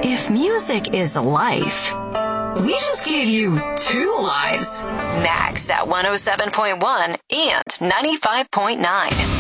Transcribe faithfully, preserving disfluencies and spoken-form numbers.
If music is life, we just gave you two lives. Max at one oh seven point one and ninety-five point nine.